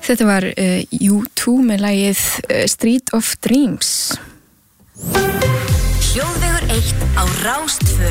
Þetta var U2 með lagið Street of Dreams. Hljóðvegur 1 á Rás2.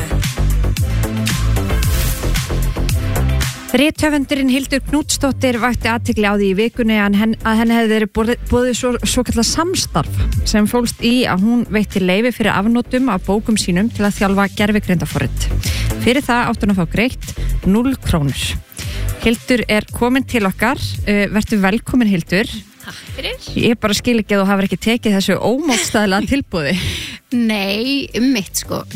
Rithöfundurinn Hildur Knútsdóttir vakti athygli á því í vikunni að henni hefði verið boðið svo kallað samstarf sem fólst í að hún veitti leyfi fyrir afnotum af bókum sínum til að þjálfa gervigreindaforrit. Fyrir það átti hún að fá greitt 0 krónur. Hildur er komin til okkar. Vertu velkomin, Hildur. Takk fyrir. Ég bara skil ekki að þú hafir ekki tekið þessu ómótstæðilega tilboði. Nei, mitt sko.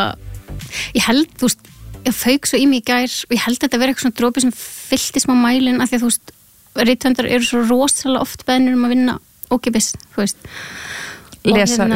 Ég held, þú veist, ég fauk svo í mig í gær og ég held að þetta verið eitthvað svona dropi sem fyllti smá mælinn af því að þú veist, rithöfundar eru svo rosalega oft beðnir að vinna ókeypis, þú veist. Lesa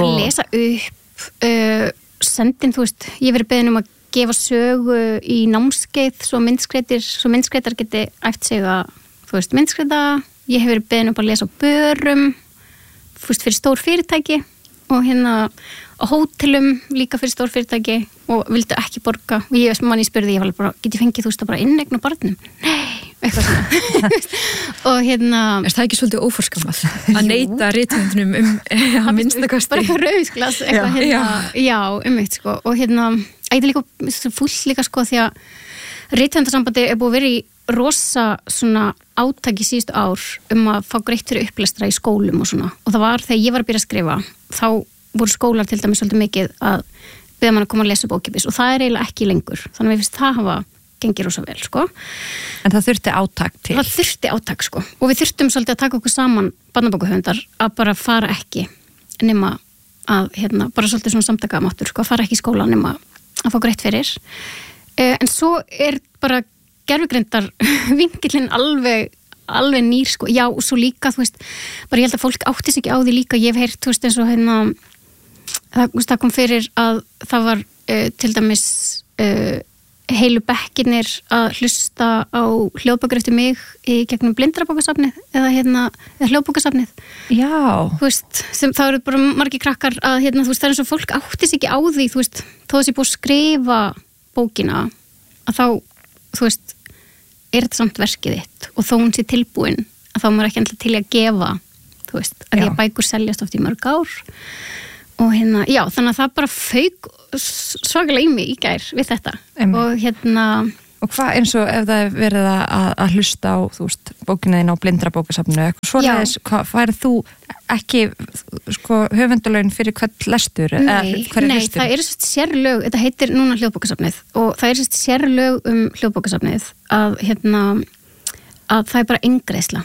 upp, sendin, þú veist, ég verið beðin að gefa sögu í námskeið svo myndskreitar geti æft sig að, þú veist, myndskreita. Ég hef verið beðin að lesa á börum, þú veist, fyrir stór fyrirtæki og á hótelum líka fyrir stór fyrirtæki og vildi ekki borga og ég spurði, ég var bara, get ég fengið þú veist að bara innegna barnum? Nei, eitthvað svona og Er það ekki svolítið óforskammað að neita rithöfundunum að minnstakosti? Bara eitthvað rauðsglas já, eitt sko og ég er líka full líka sko því að rithöfundarsambandi er búið að vera í rosa svona átaki síðustu ár að fá greitt fyrir upplestra í skólum og svona og það var þegar ég var að byrja að skrifa þá voru skólar til dæmis svolítið mikið að beða mann að koma að lesa upp ókeypis og það er eiginlega ekki lengur þannig að við finnst það hafa gengið rosa vel sko. En það þurfti átak til? Það þurfti átak sko og við þurftum svolítið að taka okkur saman barnabókahöfundar að bara fara ekki nema að bara svolítið svona samtakamáttur sko að fara ekki í skóla nema að fá greitt fyrir en svo er bara gervigreindar vinkillinn alveg nýr sko, já og svo líka þú veist, bara ég held að fólk átti sig ekki á því líka, ég hef heyrt þú veist eins og það kom fyrir að það var til dæmis heilu bekkirnir að hlusta á hljóðbækur eftir mig í gegnum blindrabókasafnið eða hljóðbókasafnið já, þú veist, það eru bara margir krakkar að þú veist, það er eins og fólk átti sig ekki á því þú veist, þó þess ég búið að skrifa bókina að þá, þú veist er þetta samt verkið þitt og þó hún sé tilbúin að þá maður ekki alltaf til að gefa þú veist, að því að bækur seljast oft í mörg ár og já, þannig að það bara fauk svakalega í mig í gær við þetta og hvað eins og ef það er verið að hlusta á þú veist, bókina þín á blindrabókasafninu svoleiðis, hvað færð þú ekki sko höfundalaun fyrir hvern lestur? Nei, það eru sérlög, þetta heitir núna hljóðbókasafnið og það eru sérlög hljóðbókasafnið að það er bara eingreiðsla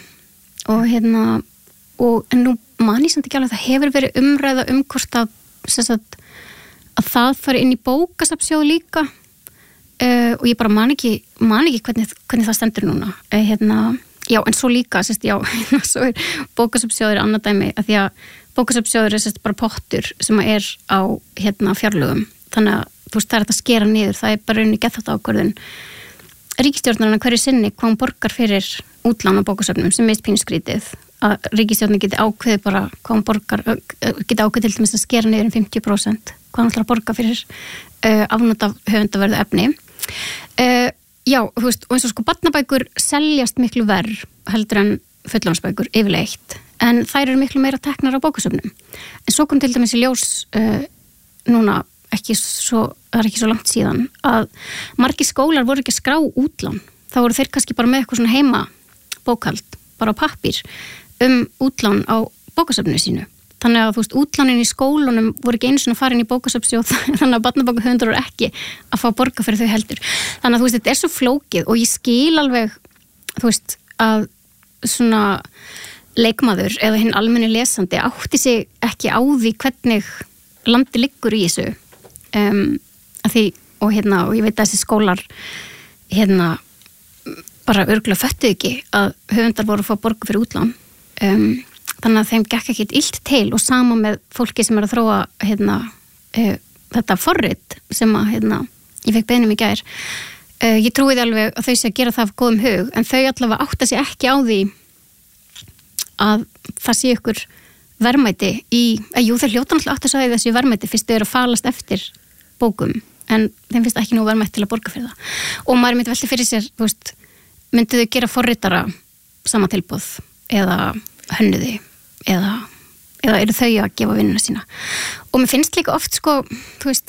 og en nú man ég samt ekki alveg það hefur verið umræða hvort að það fari inn í bókasafnssjóð líka og ég bara man ekki hvernig það stendur núna já, en svo líka svo er bókasafnssjóður annað dæmi að því að bókasafnssjóður er bara pottur sem er á fjárlögum þannig að þú veist það er að skera niður það er bara rauninni geðþátt ákvörðun ríkisstjórnarinn hverju sinni hvað hún borgar fyrir útlán á bókasafnum sem meist pínuskrítið að ríkisstjórnin geti ákveði bara hvað hún borgar geti ákveði til dæmis að skera niður 50% hvað hún ætlar að borga fyrir afnot af höfundaverðu efni já, þú veist, og eins og sko barnabækur seljast miklu verð heldur en fullorðinsbækur yfirleitt en þær eru miklu meira teknar á bókasöfnum en svo kom til dæmis í ljós núna það er ekki svo langt síðan að margir skólar voru ekki að skrá útlán þá voru þeir kannski bara með eitthvað svona heima bókhald, bara á pappír útlán á bókasöfnu sínu þannig að þú veist, útlánin í skólunum voru ekki einu svona farin í bókasöfnsjóð þannig að barnabókahöfundar voru ekki að fá borga fyrir þau heldur þannig að þú veist, þetta er svo flókið og ég skil alveg þú veist, að svona leikmaður eða hinn almenni lesandi átti sig ekki á því hvernig landi liggur í þessu að því, og ég veit að þessi skólar bara örugglega föttu ekki að höfundar voru að fá borga fyrir útlán þannig að þeim gekk ekkit illt til og sama með fólki sem er að þróa þetta forrit sem að ég fekk beinum í gær ég trúiði alveg að þau sé að gera það af góðum hug en þau allavega átta sig ekki á því að það sé ykkur verðmæti jú þau hljóta náttúrulega átta sig á því þessi verðmæti fyrst þau eru að falast eftir bókum en þeim finnst ekki nú verðmæti til að borga fyrir það og maður myndi velti fyrir sér þú veist, myndu þau gera forritara sama tilboð eða hönnuði eða eru þau að gefa vinnuna sína og mér finnst líka oft sko, þú veist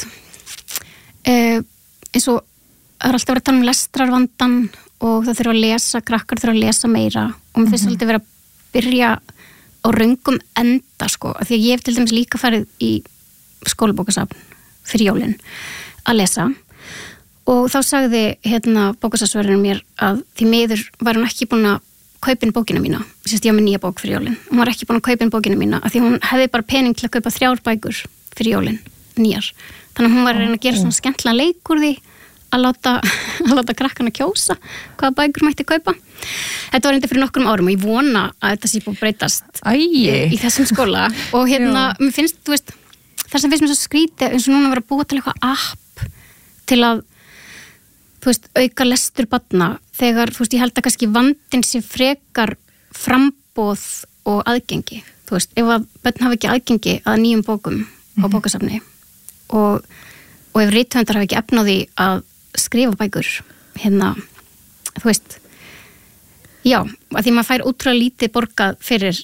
eins og það alltaf verið að tala lestrarvandan og það þurfa að lesa, krakkar þurfa að lesa meira og mér finnst alltaf verið að byrja á röngum enda sko, af því að ég hef til dæmis líka farið í skólabókasafn fyrir jólin að lesa og þá sagði bókasafnsverðurinn mér að því miður var hún ekki búin að kaupa inn bókina mína, ég var með nýja bók fyrir jólin hún var ekki búin að kaupa inn bókina mína af því hún hefði bara pening til að kaupa 3 bækur fyrir jólin, nýjar þannig að hún var að reyna að gera svona skemmtilega leik úr því að láta krakkana kjósa hvaða bækur mætti kaupa þetta var reyndar fyrir nokkrum árum og ég vona að þetta sé búið að breytast í þessum skóla og mér finnst, þú veist það sem finnst mér svo skrítið eins og núna var að búa til eitthvað app til að þú veist, auka lestur barna þegar, þú veist, ég held að kannski vandinn sé frekar framboð og aðgengi, þú veist, ef að börn hafa ekki aðgengi að nýjum bókum á bókasafni og ef rithöfundar hafa ekki efnaði að skrifa bækur, þú veist já, að því maður fær ótrúlega lítið borgað fyrir,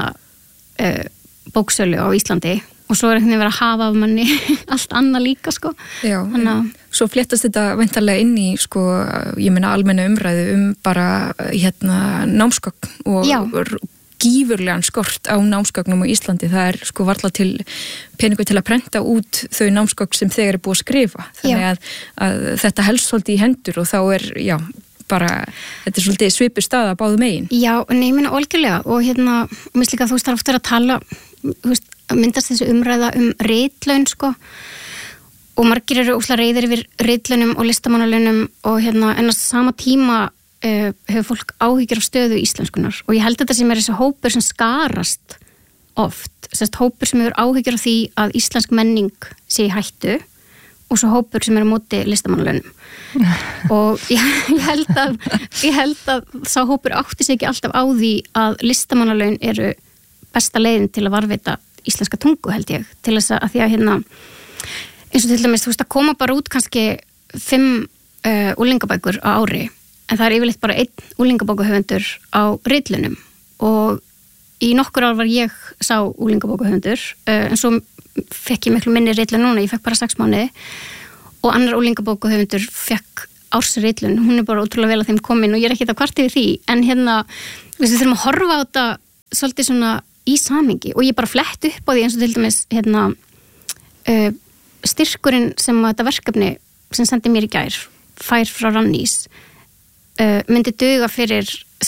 bóksölu á Íslandi og svo einhvern veginn verið að hafa af manni allt annað líka, sko. Já, svo fléttast þetta væntanlega inn í, sko, ég meina almenna umræðu bara, námsgögn og gífurlegan skort á námsgögnum á Íslandi. Það sko varla til peningur til að prenta út þau námsgögn sem þegar búið að skrifa. Þannig að þetta helst svolítið í hendur og þá bara, þetta svolítið svipur staða báðu megin. Já, nei, ég meina algjörlega og mér slíka þú veist, það er ofta að tala, þú veist, myndast þessi umræða ritlaun sko og margir eru óslega reiðir yfir ritlaunum og listamannalaunum og en á sama tíma hefur fólk áhyggjur af stöðu íslenskunar og ég held þetta sem þessi hópur sem skarast oft, hópur sem hefur áhyggjur af því að íslensk menning sé í hættu og svo hópur sem á móti listamannalaunum og ég held að sá hópur átti sig ekki alltaf á því að listamannalaun eru besta leiðin til að varðveita íslenska tungu held ég, til þess að því að eins og til dæmis, þú veist, að koma bara út kannski 5 úlingabækur á ári, en það er yfirleitt bara 1 úlingabókahöfundur á ritlunum og í nokkur ár var ég sá úlingabókahöfundur en svo fekk ég miklu minni ritlun núna, ég fekk bara 6 mánuði og annar úlingabókahöfundur fekk ársritlun, hún er bara ótrúlega vel að þeim komin og ég er ekkert að kvarta yfir því, en við þurfum að horfa á þetta svolítið svona í samhengi og ég bara flett upp á því eins og til dæmis styrkurinn sem þetta verkefni sem sendi mér í gær fær frá Rannís myndi duga fyrir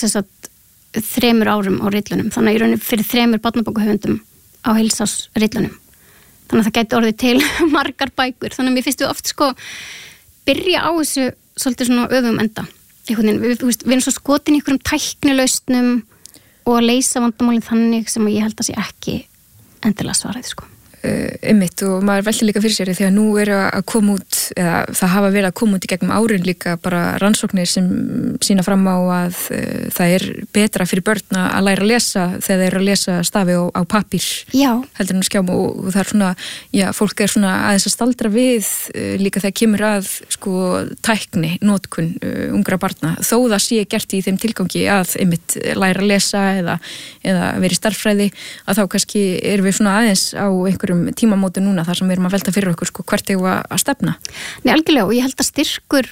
3 árum á ritlunum, þannig að ég raunir fyrir 3 barnabókahöfundum á heilsársritlunum þannig að það gæti orðið til margar bækur, þannig að mér finnst við oft sko byrja á þessu svolítið svona öfum enda við erum svo skotin í einhverjum tæknilausnum og að leysa vandamálinn þannig sem ég held að sé ekki endilega svaraði sko. Einmitt og maður velti líka fyrir sér þegar nú að koma út eða það hafa verið að koma út í gegnum árin líka bara rannsóknir sem sýna fram á að það betra fyrir börn að læra að lesa þegar þeir að lesa stafi á pappír heldur en að skjám og það svona, fólk svona aðeins að staldra við líka þegar kemur að sko tækni, notkun ungra barna, þó það sé gert í þeim tilgangi að einmitt læra að lesa eða verið starffræði að þá kannski við svona aðeins á einhverjum tímamóti núna þar sem við erum að velta fyrir okkur sko hvert eigum að stefna. Nei, algjörlega og ég held að styrkur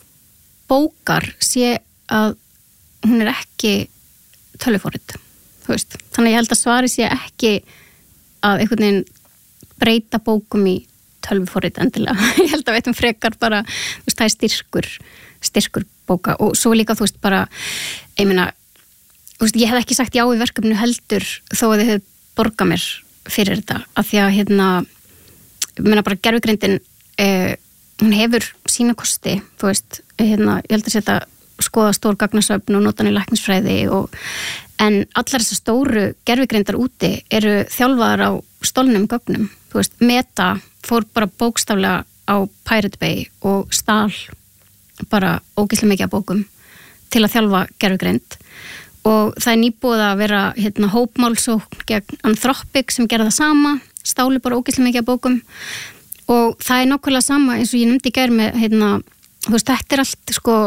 bókar sé að hún ekki tölvuforrit, þú veist. Þannig ég held að svari sé ekki að einhvern veginn breyta bókum í tölvuforrit endilega. Ég held að veitum frekar bara, þú veist, það er styrkur bóka og svo líka, þú veist, bara, ég meina, þú veist, ég hef ekki sagt já í verkefnu heldur þó að þið hefur borgað mér fyrir þetta, af því að ég meina bara gervigreindin hún hefur sína kosti, þú veist ég held að skoða stór gagnasöfn og nota hann í læknisfræði en allar þessar stóru gervigreindar úti eru þjálfaðar á stolnum gögnum, þú veist, Meta fór bara bókstaflega á Pirate Bay og stál bara ógeðslega mikið af bókum til að þjálfa gervigreind og það nýbúið að vera hópmálsókn gegn Anthropic sem gerði það sama, stálu bara ógeðslega mikið af bókum og það nákvæmlega sama eins og ég nefndi í gær með þú veist, þetta allt sko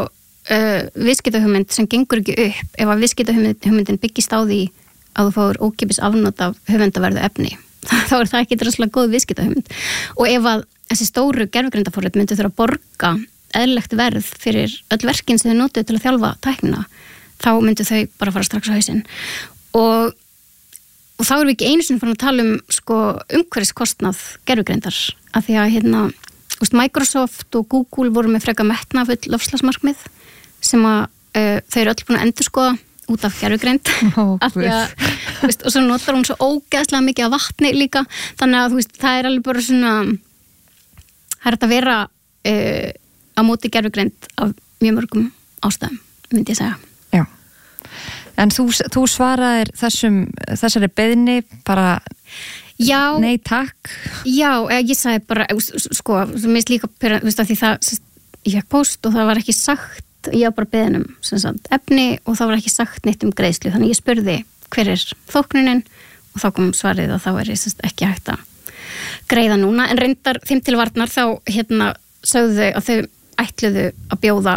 viðskiptahugmynd sem gengur ekki upp ef að viðskiptahugmyndin byggist á því að þú fáir ókeypis afnot af höfundaverðu efni þá er það ekki draslega góð viðskiptahugmynd og ef að þessi stóru gervigreindarforrit myndu þurfa að borga eðlilegt verð fyrir öll verkin sem þau notuðu til að þjálfa tæknina þá myndu þau bara fara strax á hausinn og þá erum við ekki einu sinni farin að tala sko umhverfiskostnað gervigreindar af því að Microsoft og Google voru með freka metnafull loftslagsmarkmið sem að þau eru öll búin að endurskoða út af gervigreind af því að og svo notar hún svo ógeðslega mikið af vatni líka þannig að það er alveg bara svona það er að vera á móti gervigreind af mjög mörgum ástæðum myndi ég segja. Já. En þú svaraðir þessari beiðni bara já, nei takk. Já, ég sagði bara sko, mér líka því það ég fekk post og það var ekki sagt ég var bara beðin efni og það var ekki sagt neitt greiðslu þannig ég spurði hver þóknunin og þá kom svarið að þá er ekki hægt að greiða núna en reyndar þeim til varnar þá sögðu þau að þau ætluðu að bjóða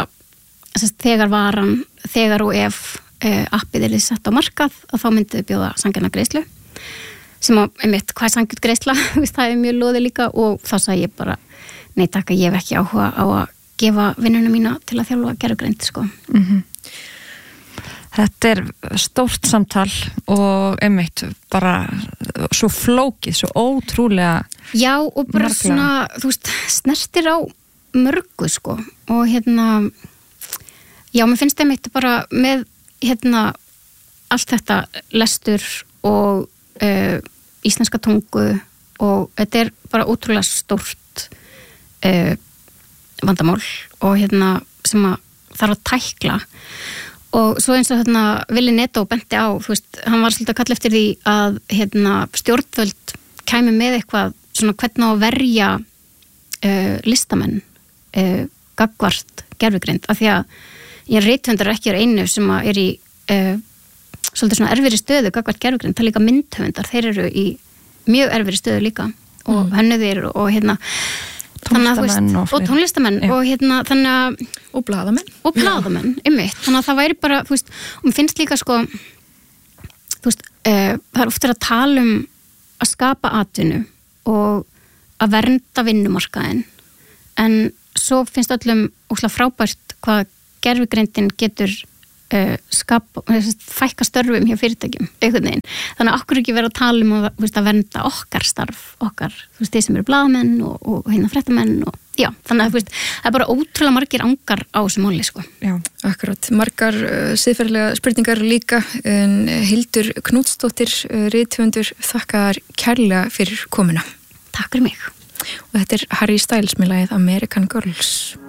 þegar og ef appið er sett á markað að þá myndi þau bjóða sanngjarna greiðslu sem að, hvað er sanngjarn greiðsla það er mjög loðið líka og þá sagði ég bara nei takk að ég hef ekki áhuga á að gefa vinnuna mína til að þjálfa gervigreind sko. Þetta er stórt samtal og bara svo flókið, svo ótrúlega já og bara svona snertir á mörgu sko og já mér finnst bara með allt þetta lestur og íslenska tungu og þetta er bara ótrúlega stórt vandamál og sem að þarf að tækla og svo eins og Willi Netto benti á hann var svolítið að kalla eftir því að stjórnvöld kæmi með eitthvað svona hvernig á að verja listamenn gagnvart gervigreind af því að ég rithöfundar ekki einu sem að er í svolítið svona erfiðri stöðu gagnvart gervigreind, það er líka myndhöfundar þeir eru í mjög erfiðri stöðu líka og hönnuðir og tónlistamenn og tónlistamenn og þannig að og blaðamenn einmitt, þannig að það væri bara og mér finnst líka sko það er ofta að tala að skapa atvinnu og að vernda vinnumarkaðinn en svo finnst öllum óslega frábært hvað gervigreindin getur fækka störfum hjá fyrirtækjum einhvern veginn, þannig að okkur ekki vera að tala að vernda okkar starf okkar, þeir sem eru blaðamenn og fréttamenn og já, þannig að það er bara ótrúlega margir angar á þessu máli sko. Já, akkurat, margar siðferðilega spurningar líka en Hildur Knútsdóttir rithöfundur þakkar kærlega fyrir komuna. Takk fyrir mig. Og þetta er Harry Styles með lagið American Girls.